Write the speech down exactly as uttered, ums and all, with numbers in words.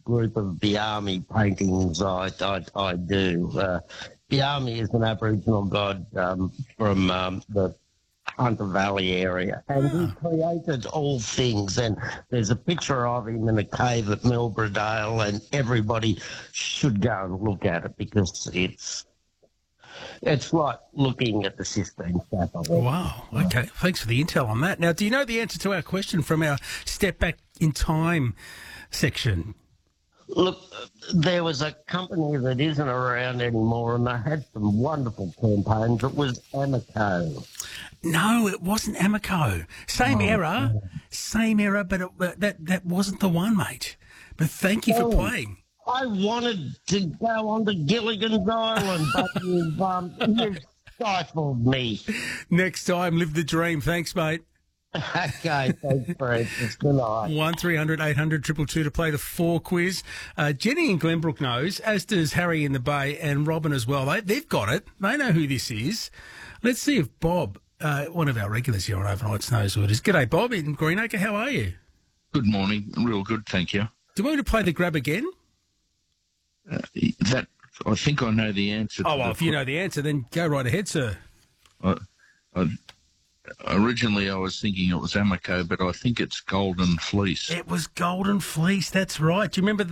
group of Biami paintings I, I, I do. Uh, Biami is an Aboriginal god um, from um, the Hunter Valley area, and he created all things. And there's a picture of him in a cave at Milbrodale, and everybody should go and look at it because it's it's like looking at the Sistine Chapel. Wow. Okay. Thanks for the intel on that. Now, do you know the answer to our question from our Step Back in Time section? Look, there was a company that isn't around anymore, and they had some wonderful campaigns. It was Amoco. No, it wasn't Amoco. Same Oh, era, yeah. same era, but it, but that that wasn't the one, mate. But thank you for Oh. playing. I wanted to go on to Gilligan's Island, but you've, um, you've stifled me. Next time, live the dream. Thanks, mate. Okay, thanks, Francis. Good night. One three hundred eight hundred two two two to play the four quiz. Uh, Jenny in Glenbrook knows, as does Harry in the Bay and Robin as well. They, they've got it. They know who this is. Let's see if Bob, uh, one of our regulars here on Overnights, knows who it is. G'day, Bob in Greenacre. How are you? Good morning. Real good, thank you. Do you want me to play the grab again? Uh, that I think I know the answer. Oh, to well, the if you know the answer, then go right ahead, sir. I, I, originally, I was thinking it was Amoco, but I think it's Golden Fleece. It was Golden Fleece. That's right. Do you remember